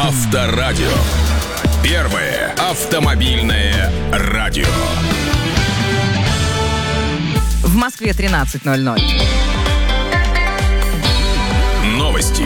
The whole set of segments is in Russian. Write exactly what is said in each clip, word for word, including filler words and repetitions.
Авторадио. Первое автомобильное радио. В Москве тринадцать ноль ноль. Новости.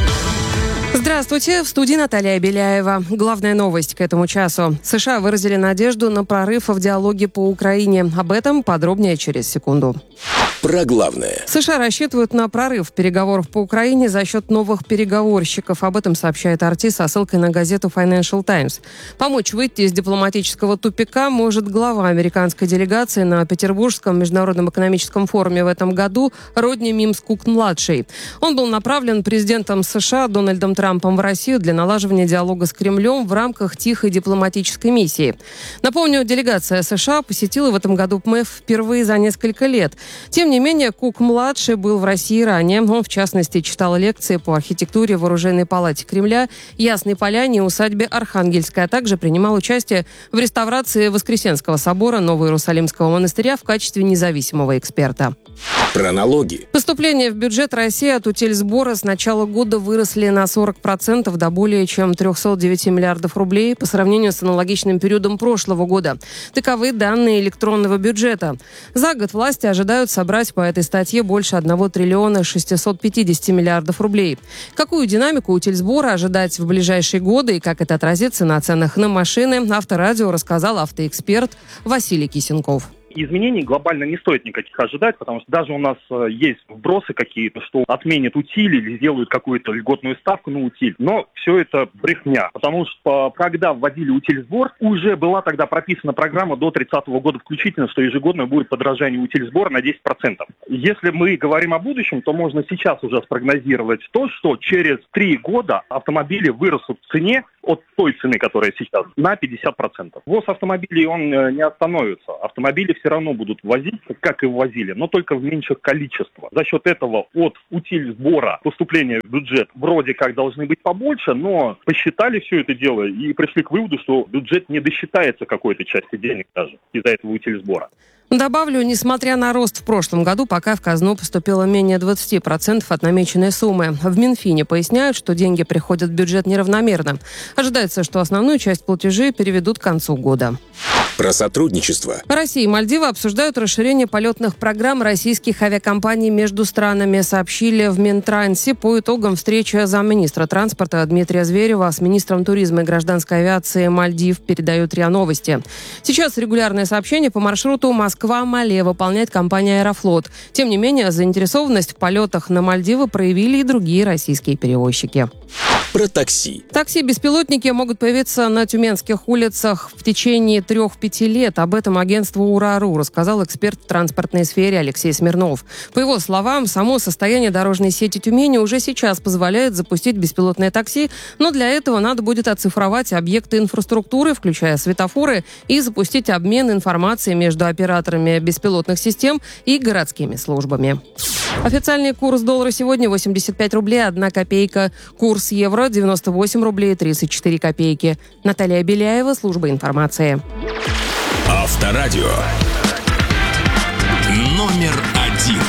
Здравствуйте, в студии Наталья Беляева. Главная новость к этому часу. США выразили надежду на прорыв в диалоге по Украине. Об этом подробнее через секунду. Про главное. США рассчитывают на прорыв переговоров по Украине за счет новых переговорщиков. Об этом сообщает эр ти со ссылкой на газету Financial Times. Помочь выйти из дипломатического тупика может глава американской делегации на Петербургском международном экономическом форуме в этом году Родни Мимс-Кук-младший. Он был направлен президентом США Дональдом Трампом в Россию для налаживания диалога с Кремлем в рамках тихой дипломатической миссии. Напомню, делегация США посетила в этом году ПМЭФ впервые за несколько лет. Тем не менее, Кук-младший был в России ранее. Он, в частности, читал лекции по архитектуре в оружейной палате Кремля, Ясной Поляне и усадьбе Архангельской, а также принимал участие в реставрации Воскресенского собора Новоиерусалимского монастыря в качестве независимого эксперта. Про налоги. Поступления в бюджет России от утильсбора с начала года выросли на сорок процентов до более чем триста девять миллиардов рублей по сравнению с аналогичным периодом прошлого года. Таковы данные электронного бюджета. За год власти ожидают собрать по этой статье больше одного триллиона шестисот пятидесяти миллиардов рублей. Какую динамику утильсбора ожидать в ближайшие годы и как это отразится на ценах на машины, Авторадио рассказал автоэксперт Василий Кисенков. Изменений глобально не стоит никаких ожидать, потому что даже у нас э, есть вбросы какие-то, что отменят утиль или сделают какую-то льготную ставку на утиль. Но все это брехня, потому что когда вводили утильсбор, уже была тогда прописана программа до тридцатого года включительно, что ежегодно будет подорожание утильсбора на десять процентов. Если мы говорим о будущем, то можно сейчас уже спрогнозировать то, что через три года автомобили вырастут в цене от той цены, которая сейчас, на пятьдесят процентов. Ввоз автомобилей, он не остановится. Автомобили все равно будут возить, как и ввозили, но только в меньших количествах. За счет этого от утильсбора поступления в бюджет вроде как должны быть побольше, но посчитали все это дело и пришли к выводу, что бюджет не досчитается какой-то части денег даже из-за этого утильсбора. Добавлю, несмотря на рост в прошлом году, пока в казну поступило менее двадцать процентов от намеченной суммы. В Минфине поясняют, что деньги приходят в бюджет неравномерно. Ожидается, что основную часть платежей переведут к концу года. Про сотрудничество. Россия и Мальдивы обсуждают расширение полетных программ российских авиакомпаний между странами, сообщили в Минтрансе по итогам встречи замминистра транспорта Дмитрия Зверева с министром туризма и гражданской авиации Мальдив, передают РИА Новости. Сейчас регулярное сообщение по маршруту Москва-Мале выполняет компания «Аэрофлот». Тем не менее, заинтересованность в полетах на Мальдивы проявили и другие российские перевозчики. Про такси. Такси-беспилотники могут появиться на тюменских улицах в течение трех-пяти лет. Об этом агентству УРАРУ рассказал эксперт в транспортной сфере Алексей Смирнов. По его словам, само состояние дорожной сети Тюмени уже сейчас позволяет запустить беспилотное такси, но для этого надо будет оцифровать объекты инфраструктуры, включая светофоры, и запустить обмен информацией между операторами беспилотных систем и городскими службами. Официальный курс доллара сегодня восемьдесят пять рублей одна копейка. Курс евро девяносто восемь рублей тридцать четыре копейки. Наталья Беляева, служба информации. Авторадио.